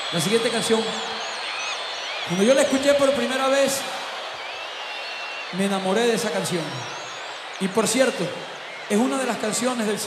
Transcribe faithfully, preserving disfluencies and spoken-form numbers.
La siguiente canción, cuando yo la escuché por primera vez, me enamoré de esa canción. Y por cierto, es una de las canciones del